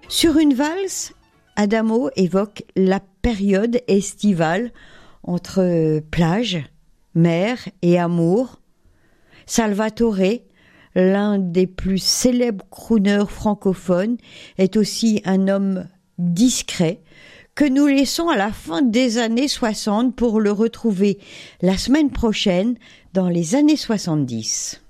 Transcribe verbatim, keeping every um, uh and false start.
Sur une valse, Adamo évoque la période estivale entre plage, mer et amour. Salvatore, l'un des plus célèbres crooners francophones, est aussi un homme discret que nous laissons à la fin des années soixante pour le retrouver la semaine prochaine dans les années soixante-dix.